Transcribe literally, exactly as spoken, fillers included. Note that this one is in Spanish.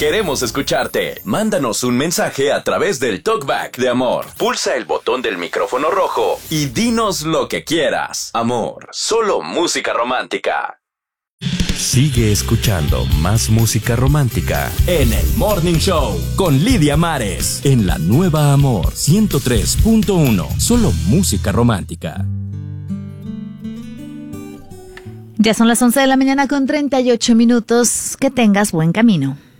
Queremos escucharte. Mándanos un mensaje a través del Talkback de Amor. Pulsa el botón del micrófono rojo y dinos lo que quieras. Amor, solo música romántica. Sigue escuchando más música romántica en el Morning Show con Lidia Mares en la nueva Amor ciento tres punto uno. Solo música romántica. Ya son las once de la mañana con treinta y ocho minutos. Que tengas buen camino.